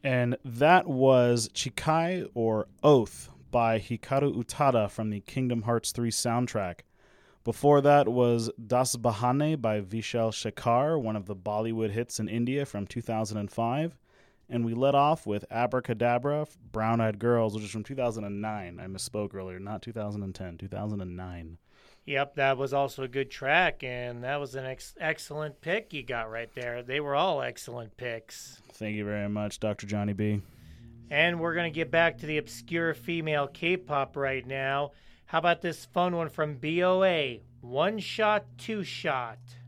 And that was Chikai or Oath by Hikaru Utada from the Kingdom Hearts 3 soundtrack. Before that was Das Bahane by Vishal Shekhar, one of the Bollywood hits in India from 2005. And we let off with Abracadabra, Brown Eyed Girls, which is from 2009. I misspoke earlier, not 2010, 2009. Yep, that was also a good track, and that was an excellent pick you got right there. They were all excellent picks. Thank you very much, Dr. Johnny B. And we're going to get back to the obscure female K-pop right now. How about this fun one from BOA? One Shot, Two Shot.